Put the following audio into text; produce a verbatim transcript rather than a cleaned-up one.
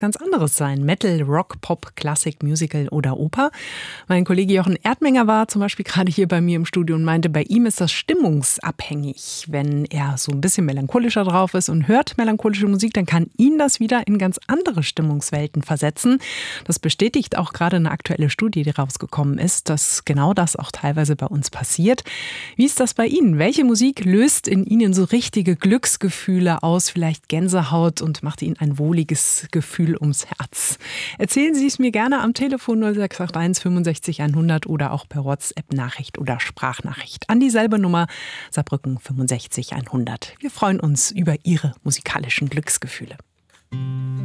ganz anderes sein. Metal, Rock, Pop, Klassik, Musical oder Oper. Mein Kollege Jochen Erdmenger war zum Beispiel gerade hier bei mir im Studio und meinte, bei ihm ist das stimmungsabhängig. Wenn er so ein bisschen melancholischer drauf ist und hört melancholische Musik, dann kann ihn das wieder in ganz andere Stimmungswelten versetzen. Das bestätigt auch gerade eine aktuelle Studie, die rausgekommen ist, dass genau das auch teilweise bei uns passiert. Wie ist das bei Ihnen? Welche Musik löst in Ihnen so richtige Glücksgefühle aus, vielleicht Gänsehaut und macht Ihnen ein wohliges Gefühl ums Herz? Erzählen Sie es mir gerne am Telefon null sechs acht eins fünfundsechzig hundert oder auch per WhatsApp-Nachricht oder Sprachnachricht an dieselbe Nummer Saarbrücken fünfundsechzig hundert. Wir freuen uns über Ihre musikalischen Glücksgefühle.